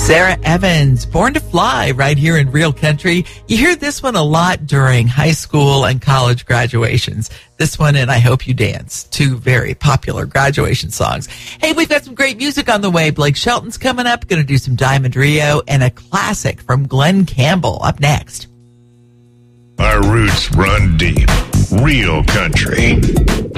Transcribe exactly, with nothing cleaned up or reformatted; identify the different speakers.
Speaker 1: Sarah Evans, Born to Fly, right here in Real Country. You hear this one a lot during high school and college graduations. This one and I Hope You Dance, two very popular graduation songs. Hey, we've got some great music on the way. Blake Shelton's coming up, going to do some Diamond Rio, and a classic from Glenn Campbell up next.
Speaker 2: Our roots run deep. Real Country.